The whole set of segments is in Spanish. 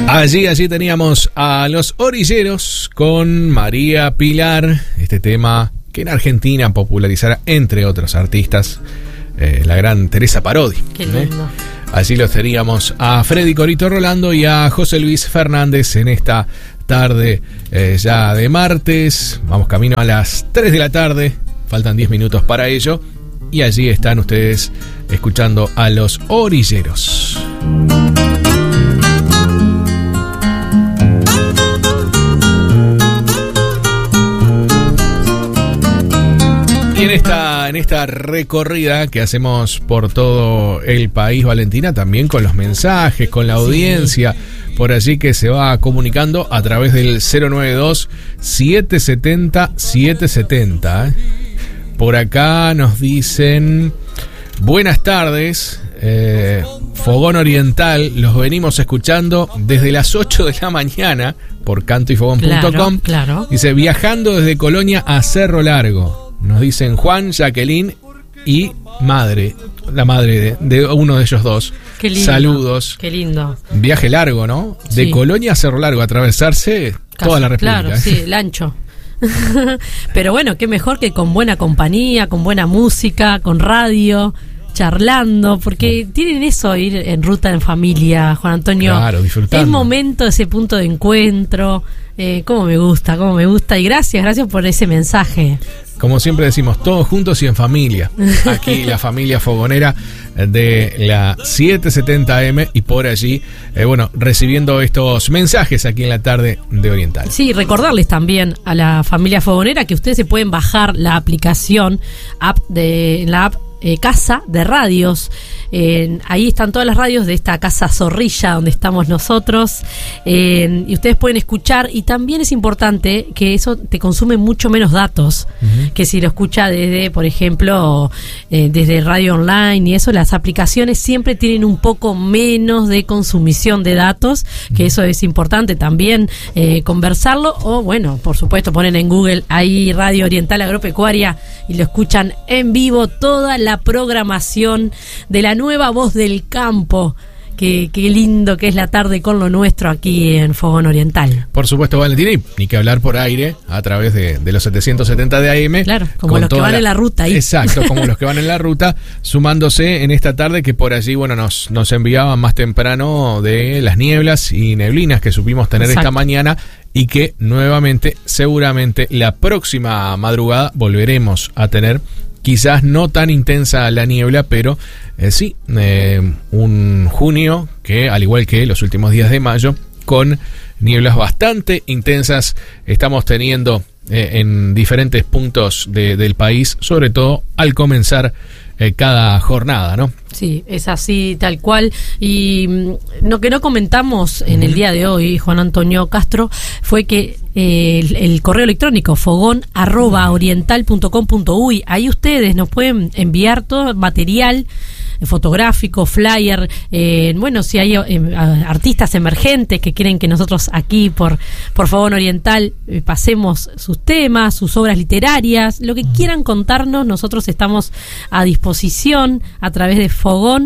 Allí teníamos a Los Orilleros con María Pilar, este tema que en Argentina popularizará, entre otros artistas, la gran Teresa Parodi. Qué lindo. Allí los teníamos a Freddy Corito Rolando y a José Luis Fernández en esta tarde ya de martes. Vamos camino a las 3 de la tarde, faltan 10 minutos para ello. Y allí están ustedes escuchando a Los Orilleros. Y en esta recorrida que hacemos por todo el país, Valentina, también con los mensajes, con la audiencia, por allí que se va comunicando a través del 092-770-770. Por acá nos dicen: buenas tardes, Fogón Oriental, los venimos escuchando desde las 8 de la mañana por cantoyfogón.com. Claro. Dice, viajando desde Colonia a Cerro Largo. Nos dicen Juan, Jacqueline y la madre de uno de ellos dos. Qué lindo. Saludos. Qué lindo. Viaje largo, ¿no? De Sí. Colonia a Cerro Largo, atravesarse toda la República. Claro, sí, el ancho. Pero bueno, qué mejor que con buena compañía, con buena música, con radio, charlando, porque tienen eso, ir en ruta en familia, Juan Antonio. Claro, disfrutando. Es momento, ese punto de encuentro. Cómo me gusta. Y gracias por ese mensaje. Como siempre decimos, todos juntos y en familia. Aquí la familia fogonera de la 770M y por allí, recibiendo estos mensajes aquí en la tarde de Oriental. Sí, recordarles también a la familia fogonera que ustedes se pueden bajar la aplicación Casa de Radios. Ahí están todas las radios de esta Casa Zorrilla donde estamos nosotros, y ustedes pueden escuchar, y también es importante que eso te consume mucho menos datos que si lo escucha desde, por ejemplo, desde radio online y eso. Las aplicaciones siempre tienen un poco menos de consumición de datos, que eso es importante también conversarlo, o bueno, por supuesto ponen en Google ahí Radio Oriental Agropecuaria y lo escuchan en vivo, toda la programación de la nueva voz del campo. Qué lindo que es la tarde con lo nuestro aquí en Fogón Oriental. Por supuesto, Valentina, y ni que hablar por aire a través de los 770 de AM. Claro, como los que van en la ruta ahí. Exacto, como los que van en la ruta, sumándose en esta tarde que por allí, nos enviaban más temprano de las nieblas y neblinas que supimos tener esta mañana, y que nuevamente, seguramente, la próxima madrugada volveremos a tener. Quizás no tan intensa la niebla, pero un junio que, al igual que los últimos días de mayo, con nieblas bastante intensas estamos teniendo en diferentes puntos del país, sobre todo al comenzar cada jornada, ¿no? Sí, es así, tal cual. Y lo que no comentamos en el día de hoy, Juan Antonio Castro, fue que el correo electrónico fogón@oriental.com.uy, ahí ustedes nos pueden enviar todo material fotográfico, flyer, si hay artistas emergentes que quieren que nosotros aquí por Fogón Oriental pasemos sus temas, sus obras literarias, lo que quieran contarnos, nosotros estamos a disposición a través de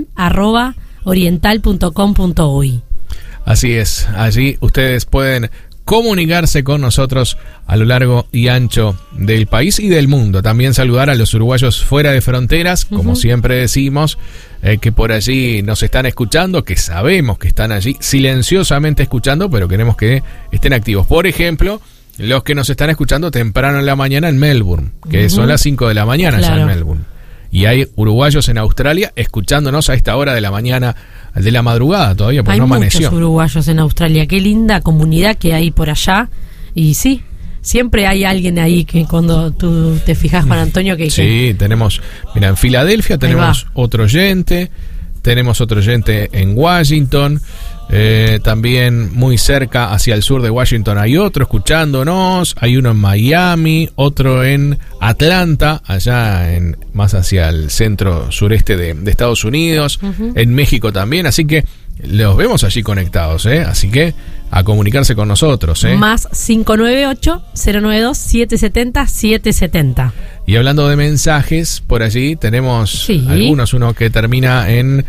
fogón@oriental.com.uy. Así es, allí ustedes pueden comunicarse con nosotros a lo largo y ancho del país y del mundo. También saludar a los uruguayos fuera de fronteras, como siempre decimos, que por allí nos están escuchando, que sabemos que están allí silenciosamente escuchando, pero queremos que estén activos. Por ejemplo, los que nos están escuchando temprano en la mañana en Melbourne, que son las 5 de la mañana ya en Melbourne. Y hay uruguayos en Australia escuchándonos a esta hora de la mañana, de la madrugada todavía, porque no amaneció. Hay muchos uruguayos en Australia. Qué linda comunidad que hay por allá. Y sí, siempre hay alguien ahí que cuando tú te fijas, Juan Antonio, Sí, tenemos, mira, en Filadelfia tenemos otro oyente en Washington, también muy cerca hacia el sur de Washington hay otro escuchándonos, hay uno en Miami, otro en Atlanta, allá más hacia el centro sureste de Estados Unidos, en México también, así que los vemos allí conectados, así que a comunicarse con nosotros. Más 598-092-770-770. Y hablando de mensajes, por allí tenemos algunos, uno que termina en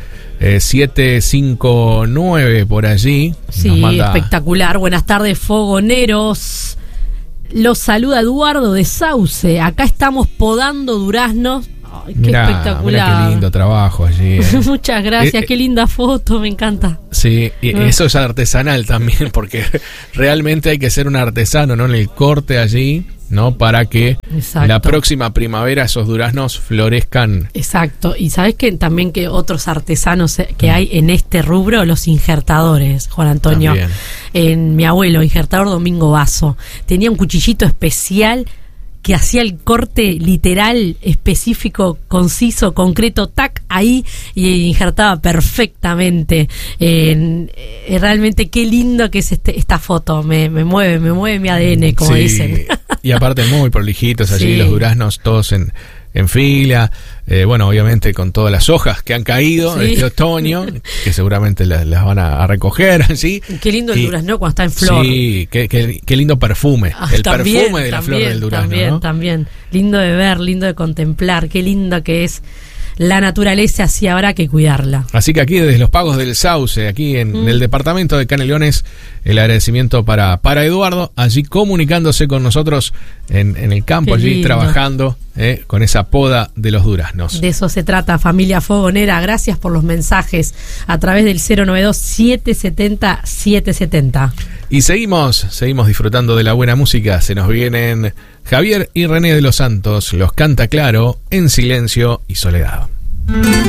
759 por allí. Sí, nos manda... espectacular. Buenas tardes, fogoneros. Los saluda Eduardo de Sauce. Acá estamos podando duraznos. Ay, qué espectacular. Mirá qué lindo trabajo allí. Muchas gracias, qué linda foto, me encanta. Sí, y eso es artesanal también, porque realmente hay que ser un artesano, ¿no? En el corte allí, ¿no? Para que la próxima primavera esos duraznos florezcan. Exacto, y sabes que también que otros artesanos que hay en este rubro, los injertadores, Juan Antonio. En mi abuelo, injertador Domingo Vaso, tenía un cuchillito especial que hacía el corte literal, específico, conciso, concreto, tac, ahí, y injertaba perfectamente. Realmente qué lindo que es esta foto, me mueve mi ADN, como dicen. Y aparte muy prolijitos allí, los duraznos todos en fila, bueno, obviamente con todas las hojas que han caído este otoño, que seguramente las van a recoger, ¿sí? Qué lindo el durazno cuando está en flor. Sí, qué lindo perfume, perfume de la flor del durazno. También, lindo de ver, lindo de contemplar, qué lindo que es la naturaleza, así habrá que cuidarla. Así que aquí desde los Pagos del Sauce, aquí en el departamento de Canelones, el agradecimiento para Eduardo, allí comunicándose con nosotros en el campo, allí trabajando con esa poda de los duraznos. De eso se trata, familia fogonera. Gracias por los mensajes a través del 092-770-770. Y seguimos disfrutando de la buena música. Se nos vienen Javier y René de los Santos, los canta Claro, En Silencio y Soledad.